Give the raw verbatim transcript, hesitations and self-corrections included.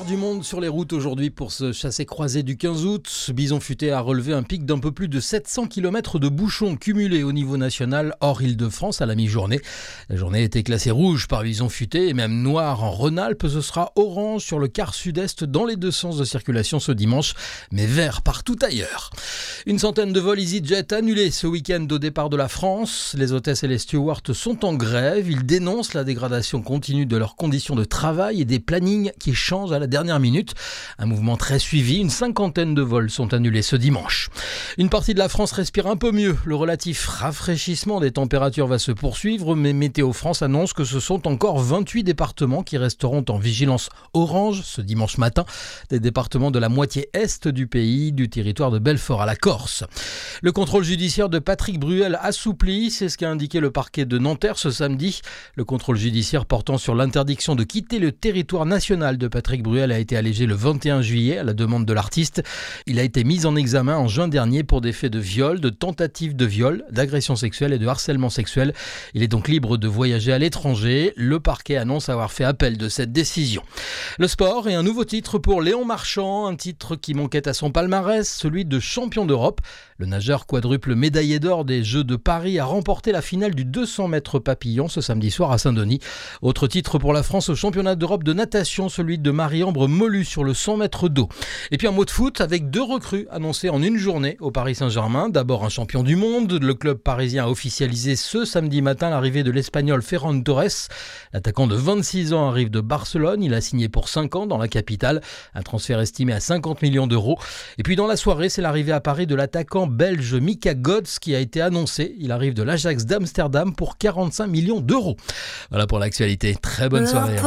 record du monde sur les routes aujourd'hui pour ce chassé-croisé du quinze août. Bison Futé a relevé un pic d'un peu plus de sept cents kilomètres de bouchons cumulés au niveau national hors Île-de-France à la mi-journée. La journée a été classée rouge par Bison Futé et même noire en Rhône-Alpes. Ce sera orange sur le quart sud-est dans les deux sens de circulation ce dimanche, mais vert partout ailleurs. Une centaine de vols EasyJet annulés ce week-end au départ de la France. Les hôtesses et les stewards sont en grève. Ils dénoncent la dégradation continue de leurs conditions de travail et des plannings qui changent à la dernière minute. Un mouvement très suivi. Une cinquantaine de vols sont annulés ce dimanche. Une partie de la France respire un peu mieux. Le relatif rafraîchissement des températures va se poursuivre, mais Météo France annonce que ce sont encore vingt-huit départements qui resteront en vigilance orange ce dimanche matin. Des départements de la moitié est du pays, du territoire de Belfort à la Corse. Le contrôle judiciaire de Patrick Bruel assoupli, c'est ce qu'a indiqué le parquet de Nanterre ce samedi. Le contrôle judiciaire portant sur l'interdiction de quitter le territoire national de Patrick Bruel a été allégé le vingt et un juillet à la demande de l'artiste. Il a été mis en examen en juin dernier pour des faits de viol, de tentative de viol, d'agression sexuelle et de harcèlement sexuel. Il est donc libre de voyager à l'étranger. Le parquet annonce avoir fait appel de cette décision. Le sport et un nouveau titre pour Léon Marchand, un titre qui manquait à son palmarès, celui de champion d'Europe. Le nageur quadruple médaillé d'or des Jeux de Paris a remporté la finale du deux cents mètres papillon ce samedi soir à Saint-Denis. Autre titre pour la France au championnat d'Europe de natation, celui de Marie-Ambre Molu sur le cent mètres d'eau. Et puis un mot de foot avec deux recrues annoncées en une journée au Paris Saint-Germain. D'abord un champion du monde. Le club parisien a officialisé ce samedi matin l'arrivée de l'Espagnol Ferran Torres. L'attaquant de vingt-six ans arrive de Barcelone. Il a signé pour cinq ans dans la capitale. Un transfert estimé à cinquante millions d'euros. Et puis dans la soirée, c'est l'arrivée à Paris de l'attaquant belge Mika Godz qui a été annoncé. Il arrive de l'Ajax d'Amsterdam pour quarante-cinq millions d'euros. Voilà pour l'actualité. Très bonne soirée.